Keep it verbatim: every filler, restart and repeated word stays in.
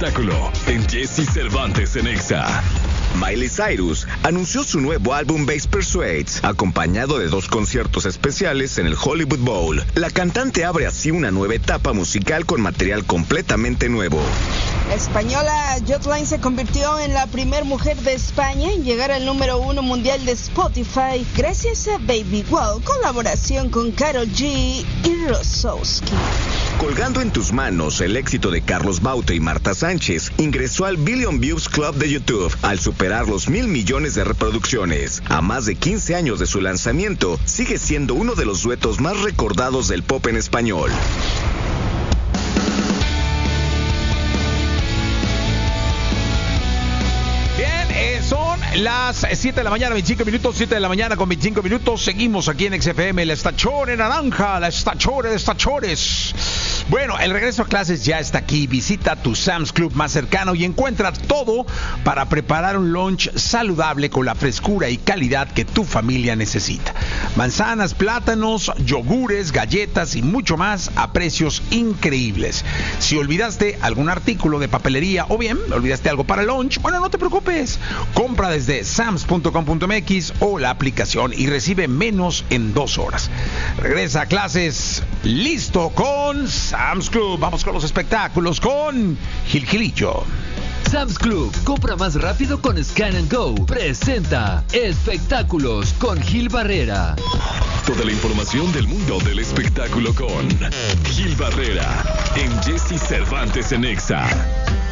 espectáculo en Jesse Cervantes en Exa. Miley Cyrus anunció su nuevo álbum Bass Persuades, acompañado de dos conciertos especiales en el Hollywood Bowl. La cantante abre así una nueva etapa musical con material completamente nuevo. La española Jotline se convirtió en la primera mujer de España en llegar al número uno mundial de Spotify gracias a Baby Wow, colaboración con Karol G y Rosowski. Colgando en tus manos, el éxito de Carlos Baute y Marta Sánchez ingresó al Billion Views Club de YouTube al superar los mil millones de reproducciones. A más de quince años de su lanzamiento, sigue siendo uno de los duetos más recordados del pop en español. Las siete de la mañana, veinticinco minutos, siete de la mañana con veinticinco minutos. Seguimos aquí en X F M, la estachore naranja, la estachore de estachores. Bueno, el regreso a clases ya está aquí. Visita tu Sam's Club más cercano y encuentra todo para preparar un lunch saludable con la frescura y calidad que tu familia necesita. Manzanas, plátanos, yogures, galletas y mucho más a precios increíbles. Si olvidaste algún artículo de papelería o bien olvidaste algo para el lunch, bueno, no te preocupes. Compra desde sams punto com punto m x o la aplicación y recibe menos en dos horas. Regresa a clases listo con Sam's Club. Vamos con los espectáculos con Gil Gilillo. Sam's Club, compra más rápido con Scan and Go. Presenta Espectáculos con Gil Barrera. Toda la información del mundo del espectáculo con Gil Barrera en Jesse Cervantes en Exa.